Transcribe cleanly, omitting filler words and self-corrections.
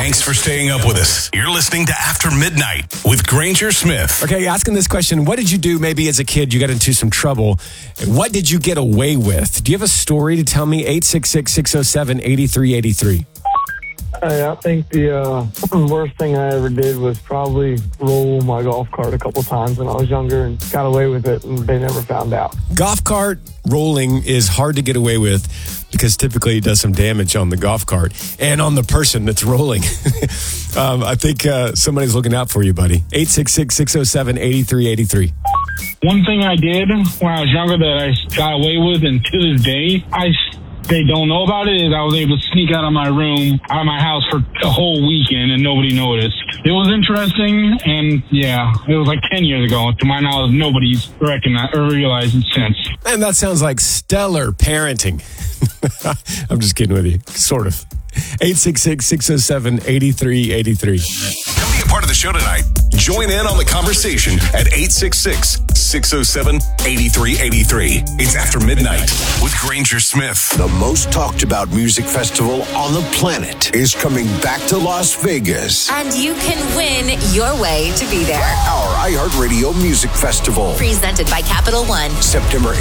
Thanks for staying up with us. You're listening to After Midnight with Granger Smith. Okay, asking this question, what did you do maybe as a kid? You got into some trouble. What did you get away with? Do you have a story to tell me? 866-607-8383. I think the worst thing I ever did was probably roll my golf cart a couple times when I was younger and got away with it, and they never found out. Golf cart rolling is hard to get away with because typically it does some damage on the golf cart and on the person that's rolling. I think somebody's looking out for you, buddy. 866-607-8383. One thing I did when I was younger that I got away with, and to this day, they don't know about it, is I was able to sneak out of my house for a whole weekend and nobody noticed. It was interesting, and yeah, it was like 10 years ago. To my knowledge, nobody's recognized or realized it since. And that sounds like stellar parenting. I'm just kidding with you, sort of. 866-607-8383. Come be a part of the show tonight. Join in on the conversation at 866-607-8383. It's After Midnight with Granger Smith. The most talked about music festival on the planet is coming back to Las Vegas. And you can win your way to be there. Our iHeartRadio Music Festival. Presented by Capital One. September